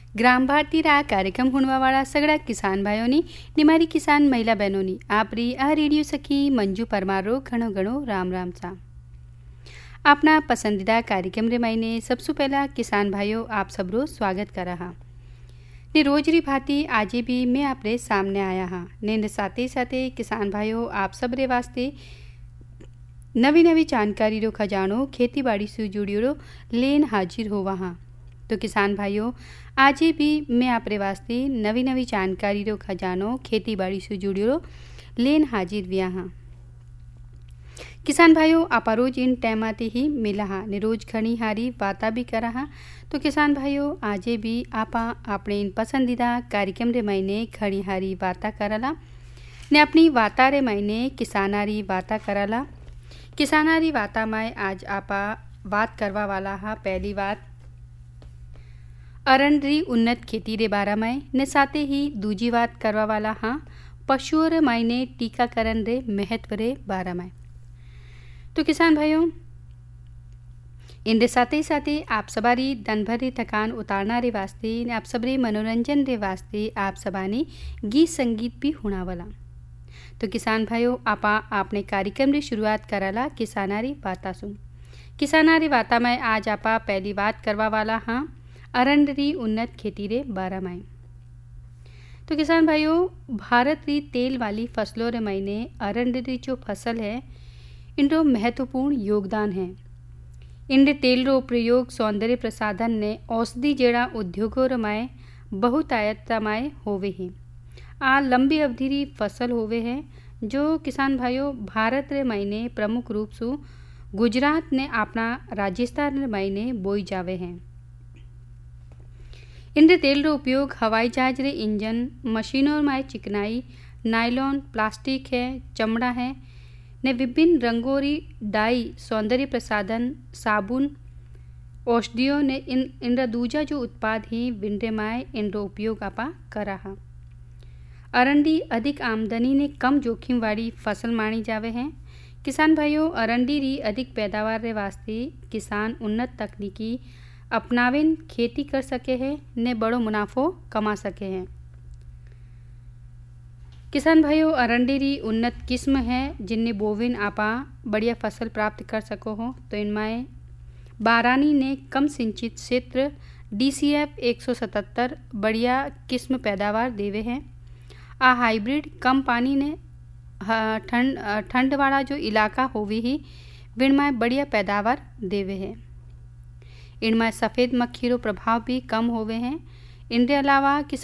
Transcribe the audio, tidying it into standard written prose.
ग्राम भारती रा कार्यक्रम हुणवावाळा सगळ्या किसान भाईओनी निमारी किसान महिला बहनोनी आपरी आ रेडियो सखी मंजू परमार रो घणो घणो राम राम सा। अपना पसंदीदा कार्यक्रम रे महीने सबसे पहला किसान भाइयों आप सबरो स्वागत कर रहा ने रोजरी भांति आजे भी मैं आपरे सामने आया हाँ ने साथे साथे किसान भाइयों आप सब रे वास्ते नवी नवी जानकारी रो खजानो खेती बाड़ी से जुड़ियो रो लेन हाजिर होवा हाँ। तो किसान भाइयों आजे भी मैं आपरे वास्ते नवी नवी जानकारी रो खजानो खेती बाड़ी से जुड़ियो रो लेन हाजिर विया हाँ। किसान भाइयों आपा रोज इन टाइमाते ही मिला हा ने रोज घनी हारी बाता भी करा हा। तो किसान भाइयों आजे भी आपा अपने इन पसंदीदा कार्यक्रम रे महीने घनी हारी बाता करला ने अपनी वाता रे महीने किसानारी बाता करला। किसानारी वाता में आज आपा बात करवा वाला हा पहली बात अरंडरी उन्नत खेती रे बारे में ने साथे ही दूजी बात करवा वाला हाँ पशुओं रे मायने टीकाकरण रे महत्व रे बारे में। तो किसान भाइयों इनरे साथे साथे आप सबारी दिन भर री थकान उतारना रे वास्ते ने आप सबरे मनोरंजन रे वास्ते आप सबाने गीत संगीत भी होना वाला। तो किसान भाइयों आपा आपने कार्यक्रम री शुरुआत कराला किसानारी वाता सुन। किसानारी वाता में आज आपा पहली बात करवा वाला हाँ अरंडरी उन्नत खेती रे बारे में। तो किसान भाइयों भारत री तेल वाली फसलों रे महीने अरंडरी जो फसल है इनरो महत्वपूर्ण योगदान है। इनरे तेल रो प्रयोग सौंदर्य प्रसाधन ने औषधि जेड़ा उद्योगों रमाए बहुतायतमाय होवे हैं। आ लंबी अवधि री फसल होवे है जो किसान भाइयों भारत रे महीने प्रमुख रूप से गुजरात ने अपना राजस्थान रे महीने बोई जावे हैं। इनरे तेल रो उपयोग हवाई जहाज रे इंजन मशीनों में चिकनाई नायलॉन प्लास्टिक है चमड़ा है ने विभिन्न रंगों री डाई सौंदर्य प्रसाधन साबुन औषधियों ने इनरा दूजा जो उत्पाद ही विंडे माए इनरो उपयोग आपा करा हा। अरंडी अधिक आमदनी ने कम जोखिम वाली फसल मानी जावे हैं। किसान भाइयों अरंडी री अधिक पैदावार रे वास्ते किसान उन्नत तकनीकी अपनावेन खेती कर सके हैं ने बड़ो मुनाफो कमा सके हैं। किसान भाइयों अरंडी री उन्नत किस्म है जिनने बोविन आपा बढ़िया फसल प्राप्त कर सको हो। तो इनमें बारानी ने कम सिंचित क्षेत्र DCF 177 बढ़िया किस्म पैदावार देवे हैं। आ हाइब्रिड कम पानी ने ठंड वाला जो इलाका होवी ही विनमें बढ़िया पैदावार देवे हैं। इनमें सफ़ेद मक्खी रो प्रभाव भी कम होवे हैं। इनके अलावा